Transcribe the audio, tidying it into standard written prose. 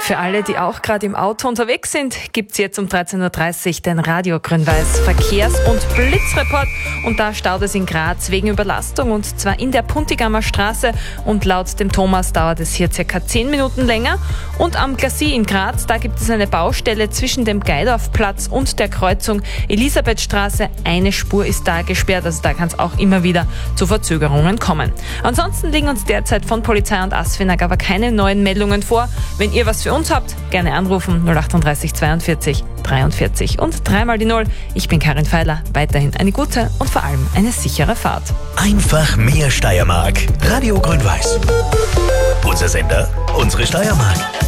Für alle, die auch gerade im Auto unterwegs sind, gibt's jetzt um 13.30 Uhr den Radio Grün-Weiß Verkehrs- und Blitzreport. Und da staut es in Graz wegen Überlastung, und zwar in der Puntigamer Straße. Und laut dem Thomas dauert es hier circa 10 Minuten länger. Und am Glacis in Graz, da gibt es eine Baustelle zwischen dem Geidorfplatz und der Kreuzung Elisabethstraße. Eine Spur ist da gesperrt, also da kann es auch immer wieder zu Verzögerungen kommen. Ansonsten liegen uns derzeit von Polizei und ASFINAG aber keine neuen Meldungen vor. Wenn ihr was für uns habt, gerne anrufen 038 42 43 und 3 mal die 0. Ich bin Karin Feiler. Weiterhin eine gute und vor allem eine sichere Fahrt. Einfach mehr Steiermark. Radio Grün-Weiß. Unser Sender, unsere Steiermark.